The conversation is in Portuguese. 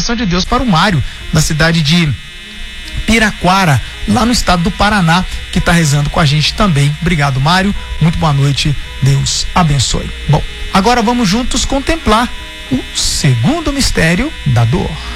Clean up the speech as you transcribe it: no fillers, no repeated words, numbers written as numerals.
bênção de Deus para o Mário, da cidade de Piraquara, lá no estado do Paraná, que está rezando com a gente também. Obrigado, Mário. Muito boa noite. Deus abençoe. Bom, agora vamos juntos contemplar o segundo mistério da dor.